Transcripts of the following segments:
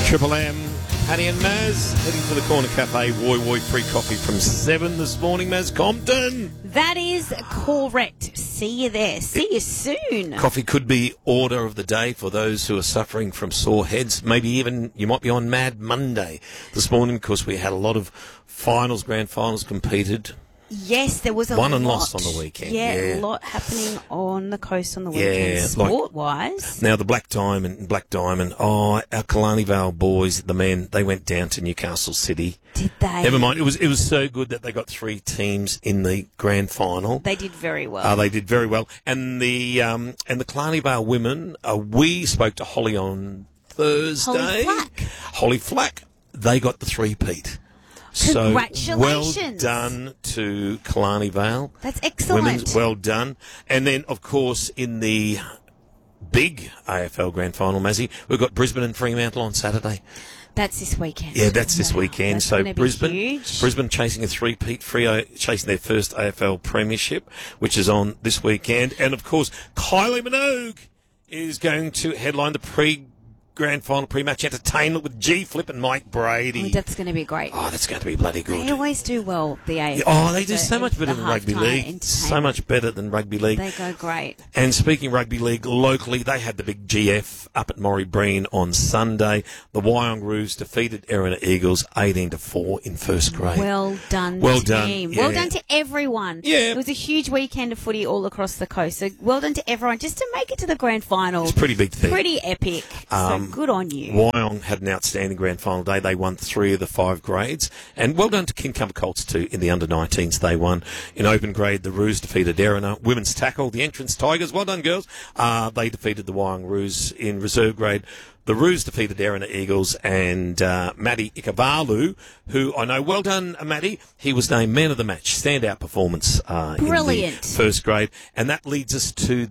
Triple M, Paddy and Maz, heading to the Corner Cafe. Woi free coffee from 7 this morning, Maz Compton. That is correct. See you there. See you soon. Coffee could be order of the day for those who are suffering from sore heads. Maybe even you might be on Mad Monday this morning because we had a lot of grand finals competed. Yes, there was a Won lot. and lost on the weekend. Yeah, Yeah. a lot happening on the coast on the weekend, Yeah, sport-wise. Now, the Black Diamond, our Killarney Vale boys, the men, they went down to Newcastle City. Did they? Never mind, it was so good that they got 3 teams in the grand final. They did very well. They did very well. And the Killarney Vale women, we spoke to Holly on Thursday. Holly Flack. They got the 3-peat. Congratulations. So, well done to Killarney Vale. That's excellent. Women's, well done. And then, of course, in the big AFL Grand Final, Mazzy, we've got Brisbane and Fremantle on Saturday. That's this weekend. Yeah, that's this weekend. That's so gonna be huge. Brisbane chasing a 3-peat, Freo chasing their first AFL premiership, which is on this weekend. And, of course, Kylie Minogue is going to headline the Grand Final pre-match entertainment with G Flip and Mike Brady. Oh, that's going to be great. Oh, that's going to be bloody good. They always do well, the AFL. Oh, they do so much better than rugby league. So much better than rugby league. They go great. And speaking of rugby league, locally, they had the big GF up at Morrie Breen on Sunday. The Wyong Roos defeated Erina Eagles 18-4 in first grade. Well done, well team. Done. Yeah. Well done to everyone. Yeah. It was a huge weekend of footy all across the coast. So well done to everyone just to make it to the grand final. It's a pretty big thing. Pretty epic. So good on you. Wyong had an outstanding grand final day. They won 3 of the 5 grades. And well done to Kincover Colts too in the under-19s. They won. In open grade, the Roos defeated Erina. Women's tackle, the Entrance Tigers. Well done, girls. They defeated the Wyong Roos. In reserve grade, the Roos defeated Erina Eagles and Matty Ikavalu, who I know, well done, Matty. He was named man of the match, standout performance in the first grade. And that leads us to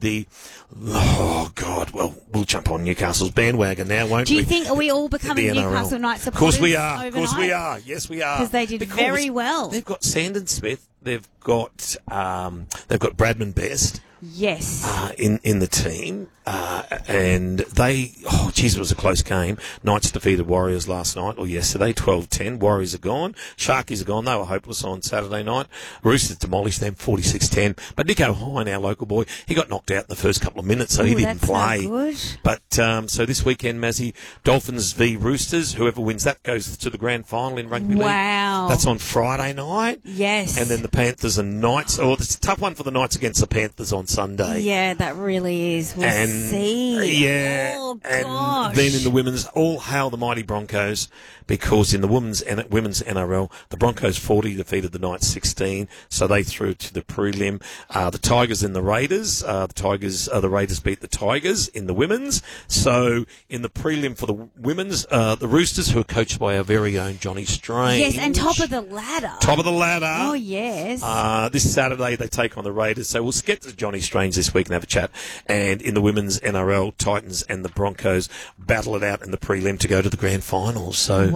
we'll jump on Newcastle's bandwagon now, won't we? Do you think, are we all becoming Newcastle Knights supporters? Of course we are. Overnight? Of course we are. Yes, we are. Because they did very well. They've got Sandon Smith. They've got Bradman Best. Yes. In the team. And it was a close game. Knights defeated Warriors last night, or yesterday, 12-10. Warriors are gone. Sharkies are gone. They were hopeless on Saturday night. Roosters demolished them 46-10. But Nico Hine, our local boy, he got knocked out in the first couple of minutes, so he didn't play. Good. But so this weekend, Mazzy, Dolphins v Roosters. Whoever wins that goes to the grand final in rugby league. Wow. That's on Friday night. Yes. And then the Panthers and Knights. Oh, it's a tough one for the Knights against the Panthers on Sunday. Yeah, that really is. We'll see. Yeah. Oh, gosh. And then in the women's, all hail the mighty Broncos, because in the women's NRL, the Broncos 40 defeated the Knights 16, so they through to the prelim. The Tigers and the Raiders. The Raiders beat the Tigers in the women's. So in the prelim for the women's, the Roosters, who are coached by our very own Johnny Strange. Yes, and top of the ladder. Top of the ladder. Oh, yes. This Saturday they take on the Raiders, so we'll get to Johnny Strange this week and have a chat. And in the women's NRL, Titans and the Broncos battle it out in the prelim to go to the grand final. So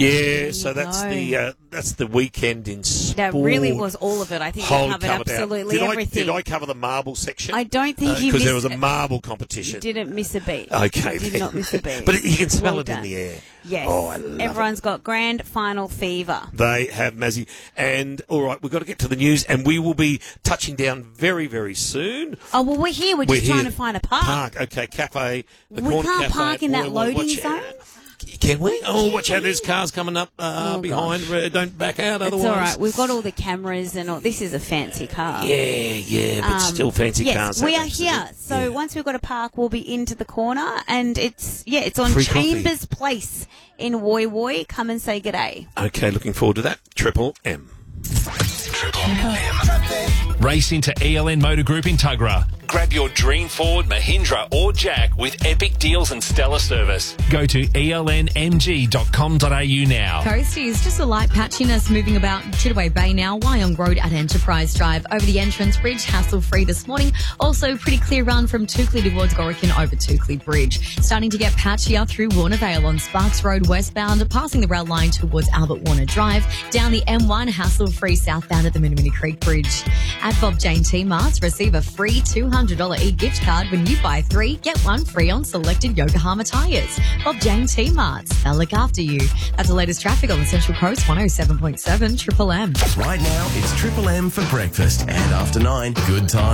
that's the weekend in sport. That really was all of it. I think you covered absolutely everything. Did I cover the marble section? I don't think you missed. Because there was a marble competition. You didn't miss a beat. Okay, you did not miss a beat. But you can smell it in the air. Yes. Oh, I love Everyone's got grand final fever. They have, Mazzy. And all right, we've got to get to the news, and we will be touching down very, very soon. Oh well, we're here. We're just trying to find a park. Okay, cafe. We can't park in that loading zone. Can we? Oh, watch out! There's cars coming up behind. Don't back out, otherwise. It's all right. We've got all the cameras and all. This is a fancy car. Yeah, but still fancy cars. Yes, we are here. So once we've got a park, we'll be into the corner, and it's on Free Chambers coffee. Place in Woi. Come and say g'day. Okay, looking forward to that. Triple M. Triple M. Race into ELN Motor Group in Tuggerah. Grab your dream Ford, Mahindra or Jack with epic deals and stellar service. Go to elnmg.com.au now. Coasties, just a light patchiness moving about Chittaway Bay now, Wyong Road at Enterprise Drive. Over the entrance bridge, hassle-free this morning. Also, pretty clear run from Toukley towards Gorican over Toukley Bridge. Starting to get patchier through Warnervale on Sparks Road westbound, passing the rail line towards Albert Warner Drive. Down the M1, hassle-free southbound at the Minimini Creek Bridge. At Bob Jane T-Marts, receive a free $200 e-gift card when you buy 3, get 1 free on selected Yokohama tyres. Bob Jane T-Marts, they'll look after you. That's the latest traffic on the Central Coast, 107.7 Triple M. Right now, it's Triple M for breakfast. And after 9, good time.